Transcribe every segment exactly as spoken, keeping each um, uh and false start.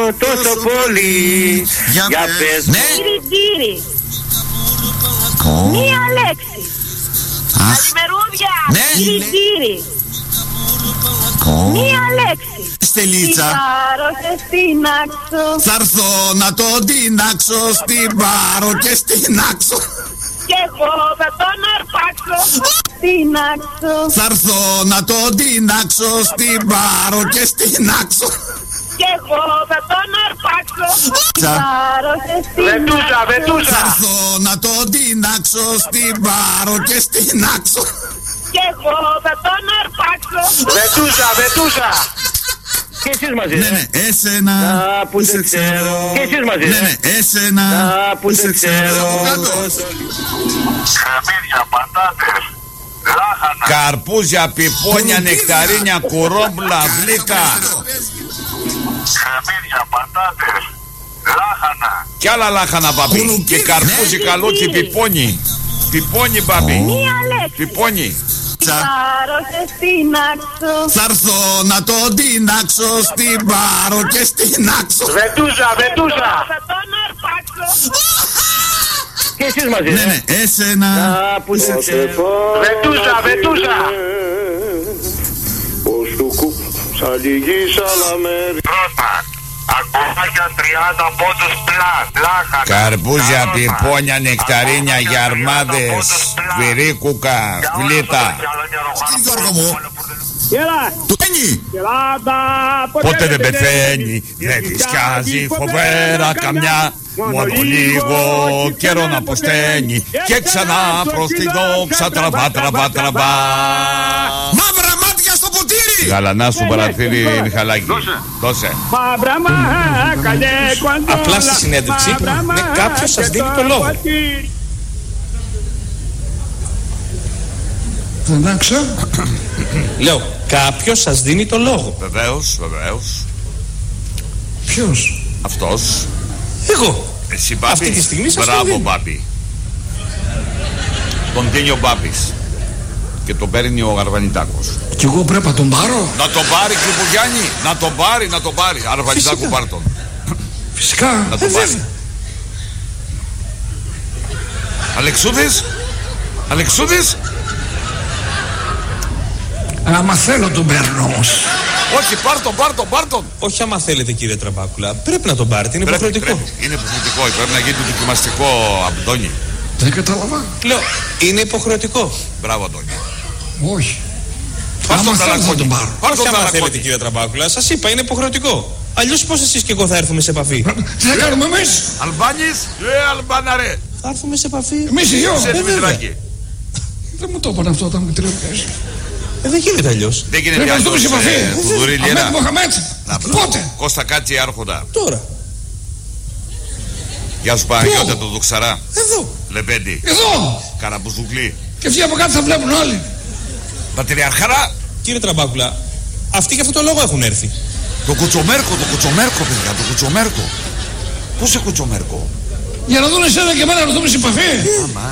τόσο πολύ. Για, Για πες ναι. Κύριε, κύριε. Oh. Μία λέξη. Καλημερούδια. Ναι. Κύριε, κύριε. Oh. Μία λέξη. Στελίτσα. Την πάρω και στην άξω. Θα έρθω να τον τεινάξω, στην πάρω και στην άξω. Και εγώ θα τον αρπάξω στην άξω. Θα έρθω να τον τεινάξω, στην πάρω και στην άξω. Και εγώ θα τον αρπάξω. Τσα. Πάρω και στην Βετούσα, άξω. βετούσα. Θα έρθω να τον τεινάξω, στην πάρω και στην άξω. Και εγώ θα τον αρπάξω. Βετούσα, βετούσα. Και εσείς μαζί. Ναι, ναι, εσένα Α, που σε ξέρω. Και εσείς μαζί. Ναι, ναι, εσένα Α, που σε ξέρω. Χαμίδια, πατάτες, λάχανα. Καρπούζια, πιπόνια, νεκταρίνια, κουρόμπλα, βλήκα. Χαμίδια, πατάτες, λάχανα. Κι άλλα λάχανα, παπί. Και καρπούζι, καλούκι, πιπόνι. Πιπόνι, παπί. Μία λέξη. Πιπόνι. Πάρω και στην άξω. Θα έρθω να τον τεινάξω, στην πάρω και στην άξω. Βετούσα, βετούσα. Θα τον αρπάξω. Και εσείς μαζί. Ναι, ναι, εσένα Α, που σε ξέρω. Βετούσα, βετούσα. Ως του κου, σαν λυγή σαλαμέρι. Πρώτα, ακομάκια τριάντα πόντους πλάς, λάχανα. Καρπούζια, πιπόνια, νεκταρίνια, γιαρμάδες, σφυρίκουκα, φλίτα. Κύριε Γιώργο μου, Έλα. του πένει. Πότε δεν πεθαίνει, δεν τη σκιάζει φοβέρα καμιά. Μόνο λίγο καιρό να αποσταίνει και ξανά προς την δόξα τραβά, τραβά, τραβά. Μαύρα μάτια στο ποτήρι. Γαλανά σου παραθύρι, Μιχαλάκη. Δώσε. Απλά στη συνέντευξη ναι, κάποιος σας δίνει το λόγο. Δεν άκουσα. Λέω, κάποιος σας δίνει το λόγο. Βεβαίως, βεβαίως. Ποιος? Αυτός. Εγώ. Εσύ, Μπάμπη. Αυτή τη στιγμή σας το Μπράβο, δίνω. Μπάμπη. Τον δίνει ο Μπάμπης. Και τον παίρνει ο Γαρβανιτάκος. Κι εγώ πρέπει να τον πάρω. Να τον πάρει, Κρυπογιάννη. Να τον πάρει, να τον πάρει. Γαρβανιτάκου, πάρ' τον. Φυσικά. Να τον πάρει. Αλεξούδης. Αλεξούδης. Άμα θέλω τον παίρνω όμως. Όχι, πάρ' τον, πάρ' τον, πάρ' τον. Όχι άμα θέλετε κύριε Τραμπάκουλα, πρέπει να τον πάρετε, είναι Πρέπει, υποχρεωτικό. πρέπει. Είναι υποχρεωτικό. Πρέπει να γίνει το δοκιμαστικό, Αντώνη. Δεν κατάλαβα. Λέω, είναι υποχρεωτικό. Μπράβο, Αντώνη. Όχι. Πάρ' Άμα τον θέλω θα Ταλακώτη. τον πάρω. Πάρ' Όχι τον άμα θέλετε Ταλακώτη. κύριε Τραμπάκουλα, σας είπα είναι υποχρεωτικό. Αλλιώς πώς εσείς και εγώ θα έρθουμε σε επαφή. Τι θα κάνουμε εμείς? Αλμπάνης, ε, Αλμπάνα ρε. Θα έρθουμε σε επαφή. Εμείς οι δυο. Σε βέβαια. Δημητράκη. Δεν μου το είπαν αυτό όταν μου τηλεοπτές. Ε, δεν γίνεται αλλιώς. Δεν Πρέπει γίνεται να έρθουμε άλλος, σε επαφή. ε, Θουδουρή Αμέτ Λιέρα. Μοχαμέτ. Να, μπράβο. Πότε? Κώστα Κάτσι, Άρχοντα. Τώρα. Γεια σου Παναγιώτα του Δουξαρά. Εδώ. Λεπέντη. Εδώ. Καραμπουζούγκλη. Και αυτοί από κάτω θα βλέπουν όλοι. Πατριαρχαρά. Κύριε Τραμπάκουλα, αυτοί για αυτό το λόγο έχουν έρθει. Το κουτσομέρκο, το κουτσομέρκο, παιδιά, το κουτσομέρκο. Πώς σε κουτσομέρκο? Για να δουν εσένα και εμένα να έρθουμε σε επαφή. Αμά.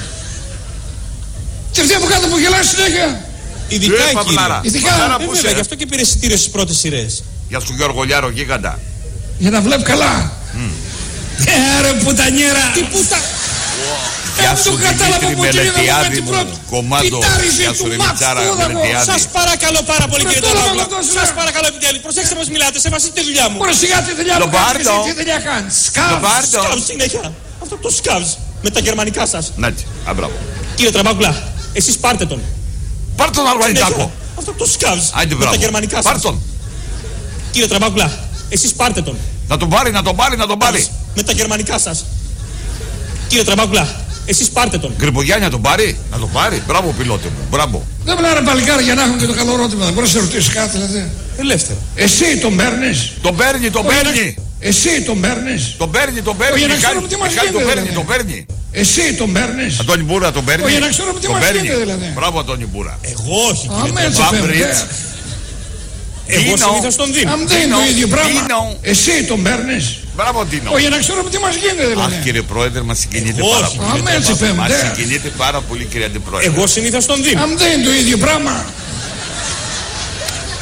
Και αυτοί από κάτω που γελάνε συνέχεια. Ειδικά Ε, κύριε. Παυλάρα. Ειδικά. Παυλάρα, Ε, πού βέβαια, γι' είσαι? αυτό και πήρε εισιτήριο στις πρώτες σειρές. Γεια σου Γιώργο Λιάρο, γίγαντα. Για να βλέπει καλά. Ε, ρε πουτανιέρα. Τι πούτα. Γεια δεν σου το κατάλαβα Δημήτρη από την είδα Μελετιάδη την μου. πρώτη. Κομμάτο. Πιτάριζε Γεια του σου ρε Μαξ, Μιτσάρα του έδαφος. Μελετιάδη. Σας παρακαλώ πάρα πολύ Ρε, κύριε τώρα Τραμπάκουλα. με αυτό, Σας ρε. παρακαλώ επιτέλους. Προσέξτε μας μιλάτε, σεβαστείτε τη δουλειά μου. Ωραία, σιγά τι δουλειά μου Λομπάρντο. κάνεις, εσύ τι δουλειά κάνεις. Σκάβ. Λομπάρντο. Σκάβς συνέχεια. Αυτό το σκάβς. Με τα γερμανικά σας. Να τσι, α, μπράβο. Κύριε Τραμπάκουλα, εσείς πάρτε τον. Πάρ' τον Αλβανιτάκο. Συνέχεια. Αυτό το σκάβς. Άντε Με τα μπράβο. γερμανικά Πάρ' σας. τον. Κύριε Τραμπάκουλα, εσείς πάρτε τον. Να τον πάρει, να τον πάρει, να τον πάρει. Με τα γερμανικά σας. Κύριε Τραμπάκουλα, εσείς πάρτε τον. Γκριμπογιάννη να τον πάρει. Να τον πάρει. Μπράβο πιλότε μου. Μπράβο. Δεν μιλάνε παλικάρι για να έχουν και το καλό ερώτημα. Δεν μπορείς να σε ρωτήσεις κάτι δηλαδή. Ελεύθερα. Εσύ τον παίρνεις. Τον παίρνει, τον Όχι, παίρνει. Εσύ τον παίρνεις. Τον παίρνει, τον Όχι, παίρνει. για να Μιχάλη, ξέρουμε τι μας Μιχάλη, τον γίνεται, παίρνει, δηλαδή. τον παίρνει. Εσύ τον παίρνεις. Αντώνη Μπούρα τον παίρνει. Όχι, για να ξέρουμε τι Τον μας παίρνει. γίνεται, δηλαδή. Μπράβο Αντώνη Μπούρα. Εγώ όχι κύριε Αμέ έτσι Τραμπάκουλα. φαίνεται. Μπαμπρίτς. Εγώ Δίνω. συνήθως τον δίνω. Αν δεν είναι το Δίνω, ίδιο πράγμα. δίνω. Εσύ τον παίρνεις. Μπράβο Ντίνο. Όχι, για να ξέρουμε τι μας γίνεται Αχ δηλαδή. κύριε Πρόεδρε, μας συγκινείτε Εγώ πάρα όχι. πολύ. Αμέ έτσι Μας φαίνεται. συγκινείτε πάρα πολύ κύριε Αντιπρόεδρε. Εγώ συνήθως τον δίνω. Αν δεν είναι το ίδιο πράγμα.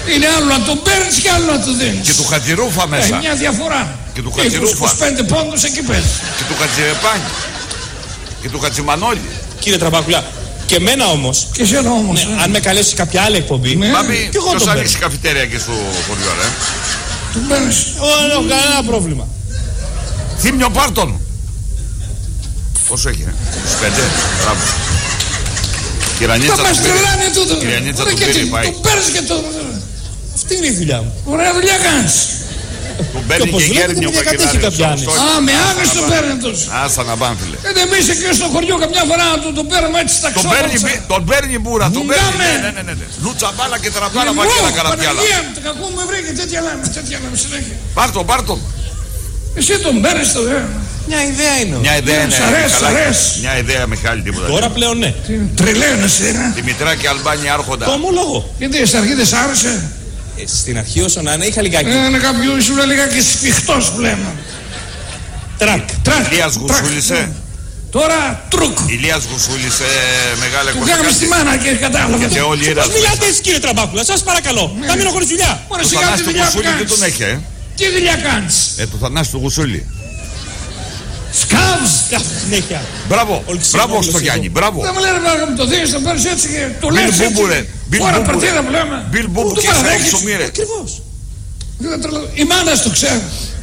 Είναι άλλο να τον παίρνεις και άλλο να τον δίνεις. Και του Χατζηρούφα μέσα. Έχει μια διαφορά. Και του Χατζηρούφα. είκοσι πέντε πόντους εκεί πες. Και του Χατζηρεπάνη. Και του Χατζημανόλη. Κύριε Τραμπάκουλα, και εμένα όμως. Και εσένα όμως. Ναι, ε. αν με καλέσει σε κάποια άλλη εκπομπή. Ναι. Μάμι, και εγώ ποιος τον ανοίξει καφιτέρια και στο χωριό, ρε. Τον παίρνεις. Εγώ δεν έχω κανένα πρόβλημα. Θύμιο Πάρτον. Πόσο έχει, ρε. είκοσι πέντε. Μπράβο. Κυρανίτσα Τα μας τρελάνε τούτο. Κυρανίτσα Ωραία, του και πήρε, τι, πάει. τον παίρνεις και τον... Αυτή είναι η δουλειά μου. Ωραία δουλειά κάνεις. Τον παίρνει όπως και βλέπετε, γέρνει ο μια κατέχει Κακελάρης. Καπιάνης. Α, με άγνωστο παίρνει τους. Άστα να πάνε, φίλε. Ε, εμείς εκεί στο χωριό καμιά φορά να τον τον παίρνουμε έτσι στα Τον παίρνει, ξόπατσα. μπι- τον παίρνει μπούρα, τον Ναι, παίρνει. ναι. Ναι, ναι, ναι, ναι. Λούτσα μπάλα και τραμπάλα Λοιπόν, βαγγέλα καραπιάλα. Παναγία μου, το κακό μου βρήκε, τέτοια λέμε, τέτοια λέμε συνέχεια. Πάρτον, πάρτον. Εσύ τον παίρνεις το δε. Μια ιδέα είναι. Μια ιδέα είναι. Σ' αρέσει, καλά. σ' αρέσει. Μια ιδέα, Μιχάλη, τίποτα. Τώρα πλέον ναι. Τρελαίνεσαι, ε. Δημητρά και Αλμπάνια άρχοντα. Το ομολογώ. Γιατί στην αρχή δεν σ' άρεσε. Ε, Στην αρχή όσο να είναι είχα λιγάκι. Ε, Είναι κάποιο ήσουν λιγάκι σφιχτός πλέον. Τρακ. Τρακ. Ηλίας τρακ. Γουσούλησε. Τώρα τρουκ. Ηλίας Γουσούλησε, μεγάλε Του κάναμε στη κοστακάτη. μάνα και κατάλαβε. Και όλοι οι Πώς Ήρας. μιλάτε έτσι κύριε Τραμπάκουλα, σας παρακαλώ. Θα μείνω χωρίς δουλειά. Μωρέ Το σιγά τη Θανάση του δουλειά που Γουσούλη δεν κάνεις. τον έχει, ε. Τι δουλειά κάνεις. Ε, το Θανάση του Γουσούλη. Σκάβς. Συνέχεια. Μπράβο, Όλοι μπράβο όλοι στο όλοι Γιάννη, μπράβο. Δεν μου λένε να μου το δίνεις, το παίρνεις έτσι και το Μπιλ λες Μπούμπου, ρε. έτσι. Μπιλ Ωραία Μπούμπου, παρτίδα ρε. που λέμε. Μπιλ Μπούμπου Πού το και σε παραδέχεις. ψωμί, ρε. Ακριβώς. Δεν τρελα- Η μάνα το ξέρει.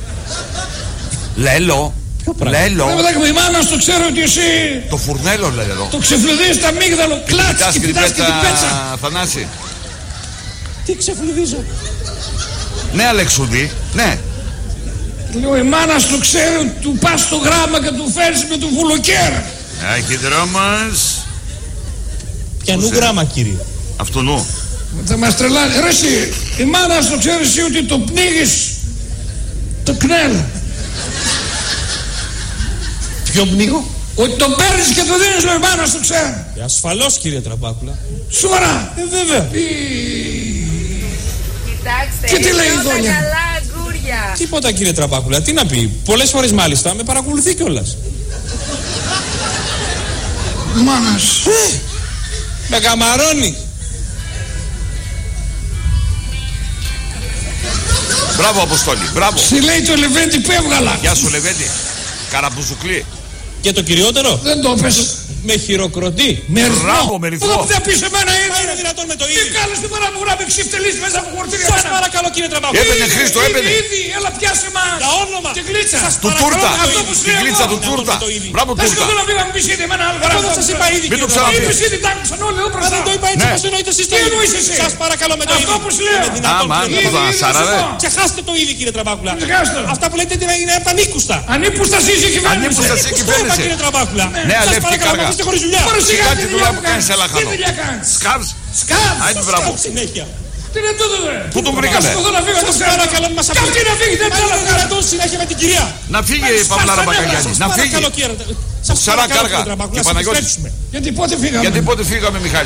Λέλο, Λέλο. Ρε παιδάκι μου, η μάνα το ξέρει ότι εσύ Το φουρνέλο λέει εδώ. το ξεφλουδίζεις τα αμύγδαλο, κλάτς Κοιτάς και και την κοιτάς και την πέτσα. πέτσα, Θανάση. Τι ξεφλουδίζω. Ναι, Αλεξούδη, ναι. Λέω η μάνα το ξέρει ότι του πας το γράμμα και του φέρεις με του βουλοκέρ. Έχει δρόμος. Πιανού γράμμα κύριε. Αυτού νου. Θα μας τρελάνει. Ρε εσύ, η μάνα το ξέρει εσύ ότι το πνίγεις το κνέλ. Ποιον πνίγω. Ότι το παίρνεις και το δίνεις, λέω η μάνα το ξέρει. Ε, ασφαλώς κύριε Τραμπάκουλα. Σοβαρά. Ε, βέβαια. Κοιτάξτε, Και τι λέει η είναι όλα Δόνια? καλά αγκούρια. Τίποτα κύριε Τραμπάκουλα. Τι να πει. Πολλές φορές μάλιστα με παρακολουθεί κιόλας. Μάνας. Με καμαρώνει. Μπράβο, Αποστόλη, μπράβο. Σε λέει το Λεβέντη που έβγαλα. Γεια σου, Λεβέντη. Καραμπουζουκλή. Και το κυριότερο. Δεν το πες. Με χειροκροτεί. Με ρυθμό. Μπράβο, με ρυθμό. Εδώ που θα πεις εμένα Μα έτσι. είναι δυνατόν με το Τι ίδιο. κάνεις την ώρα μου γράφει ξυφτελής μέσα από χορτήρια. Σας παρακαλώ κύριε Τραμπάκουλα. Έπαινε, Χρήστο, έπαινε. Ήδη, έλα πιάσε μας. Τα όνομα. Την κλίτσα. Σας Του παρακαλώ, τούρτα. αυτό που σου Την λέω κλίτσα εγώ. του τούρτα. το ίδιο. Μπράβο, Πες και τούρτα. εδώ να πει να μου πεις ήδη εμένα άλλο Εγώ παράδειγμα. δεν σας είπα ήδη Μην το κύριε ξαναπείς. Τραμπάκουλα. Είπες ήδη, τ' άκουσαν όλοι εδώ Μα μπροστά. δεν το είπα έτσι Ναι. όπως εννοείτε εσείς το Τι ίδιο. εννοείς εσύ? Σας παρακαλώ με το Αυτό ίδιο. που σου λέω. Είναι δυνατόν, Άμα, κύριε το Τραμπάκουλα. Σάρα, ρε. Ξεχάστε το ήδη κύριε Τραμπάκουλα. Ξεχάστε. Αυτά που λέτε είναι πανίκουστα. Ανήπουστα εσύ η κυβέρνηση. Ανήπουστα εσύ. Πώς το είπα κυβέρνησε. κύριε Τραμπάκουλα. Ναι, Σας αλεύκη παρακαλώ κάργα. να είστε χωρίς δουλειά. Πάρε σιγά Κάτι τη δουλειά που κάνεις σε Τι λαχανό. δουλειά κάνεις. Σκάβς. Σκάβ. Άιντε, μπράβο. Συνέχεια. Τι είναι τούτο δε. Πού τον βρήκανε? Εδώ να φύγω το Σας ξέρω. παρακαλώ να μας Κι αυτή να φύγει δεν Μα θέλω είναι να κάνω. δυνατόν συνέχεια με την κυρία. Να φύγει η Παυλάρα Μπακαγιάννη. Να φύγει. Παρακαλώ κύριε. Σας Σαρά παρακαλώ κάργα. κύριε Τραμπάκουλα. Και Ας Παναγιώτης. επιστρέψουμε. Γιατί πότε φύγαμε. Γιατί πότε φύγαμε, Μιχάλη.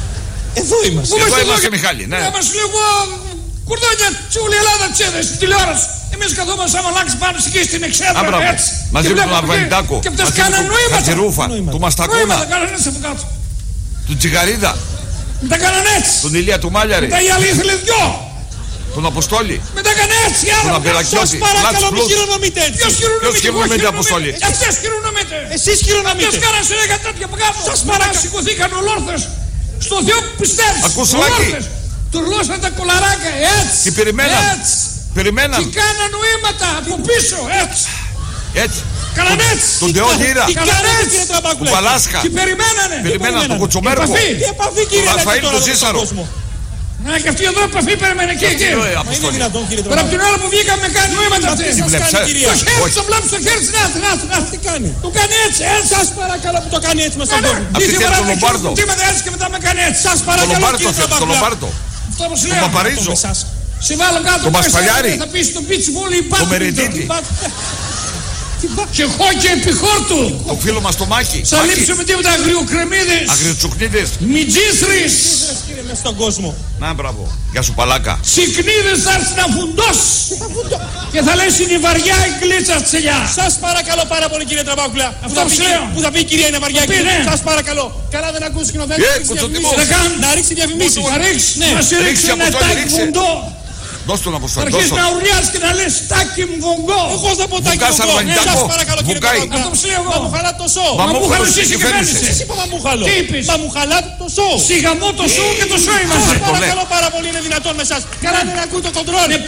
Εδώ είμαστε. Εδώ είμαστε είμαστε, εδώ. Μιχάλη, ναι. Να μας λέω εγώ κουρδόνια σε όλη η Ελλάδα τσέδες στην τηλεόραση. Εμείς καθόμαστε άμα αλλάξει πάνω εκεί στην εξέδρα Α, μπράβο. έτσι. Μαζί Και με τον βλέπουμε Αρβανιτάκο. Και αυτές μαζί με κάναν τον νοήματα. Χατζηρούφα. Νοήματα. Του Νοήματα Μαστακούνα. κάναν έτσι από κάτω. Του Τσιγαρίδα. Τα κάναν έτσι. Τον Ηλία του Μάλιαρη. Τα η άλλη ήθελε δυο. Τον Αποστόλη. Με τα έκανε έτσι η Τον άλλη. Αμπελακιώτη. Σας παρακαλώ Λατς μην Πλούς. χειρονομείτε έτσι. Ποιος χειρονομείται. Ποιος χειρονομείται, Αποστόλη? Αυτές χειρονομείται. Εσείς χειρονομείτε. Αυτές κάναν συνέχεια τέτοια από κάτω. Σας παρακαλώ. Σηκωθήκαν ολόρθες. Στο Θεό που πιστεύεις. Ακούς, Σουλάκη. Ολόρθες. Τουρλώσαν τα κολαράκια έτσι. Και περιμέναν. Έτσι. Περιμέναν. Και κάναν νοήματα από πίσω έτσι. Έτσι. Κάναν έτσι. Τον Τεό Λύρα. Τι Καλά, κάνετε έτσι. κύριε Του Τραμπάκουλα. Παλάσκα. Και περιμένανε. Περιμέναν τον Κουτσομέρκο. Επαφή. Τι επαφή κύριε Τον λέτε Ραφαήλ τώρα τον εδώ στον Σίσαρο. κόσμο. Να και αυτή εδώ επαφή περιμένε εκεί. εκεί. Τι είναι, Μα είναι Αποστόλη. δυνατόν κύριε Τώρα από Τραμπάκουλα. την ώρα που βγήκαμε κάνει νοήματα Μα αυτή. τι σας βλέπεις, κάνει ε? κυρία. Το χέρι Όχι. στο βλέπει στο χέρι της. Να, να, να. Τι κάνει. Του κάνει έτσι, έτσι. Σας παρακαλώ που το κάνει έτσι μες στον Κάνε. κόσμο. Αυτή Είχε θέλει φορά τον με Λομπάρδο. κύματα έτσι και μετά με κάνει έτσι. Σας Τον παρακαλώ Λομπάρτο κύριε θέλει. Τον Τραμπάκουλα. Λομπάρτο. Αυτό που σου Τον λέω. Παπαρίζο. Σε βάλω κάτω. Τον πάει Πασπαλιάρη. σε- Θα πεις στον πίτσι βόλι Τον Μερεντίτη. Και χόκι επιχόρτου. Το φίλο μας το Μάκη. Θα λείψουμε τίποτα αγριοκρεμίδες. Αγριοτσουκνίδες. Μιτζίσρις. Είναι στον κόσμο. Να μπράβο. Γεια σου παλάκα. Σικνίδες θα έρθει να φουντώσει. Και θα λες είναι η βαριά η γκλίτσα τσελιά. Σας παρακαλώ πάρα πολύ κύριε Τραμπάκουλα. Αυτό σου λέω. Που θα πει η κυρία είναι βαριά. Σας παρακαλώ. Καλά δεν ακούσει σκηνοθέτη. Να ρίξει διαφημίσεις. Να ρίξει. Να σε ρίξει ένα τάκι φουντό. Δώσ' τον Αποστόλη. Θα αρχίσεις να ουρλιάς και να λες τάκι μου βογγό. Εγώ θα πω τάκι μου βογγό. Σας παρακαλώ κύριε Τραμπάκουλα. Να το ψηλώ εγώ. Μα μου χαλάτε το σώο. Μα μου χαλάτε εσύ και φαίνεσαι. Εσείς είπα μα μου χαλώ. Τι είπες? Μα μου χαλάτε το σώο. Σιγαμό το σώο και το σώο είμαστε. Σας παρακαλώ πάρα πολύ είναι δυνατόν με εσάς. Καλά δεν ακούτε το κοντρόλ.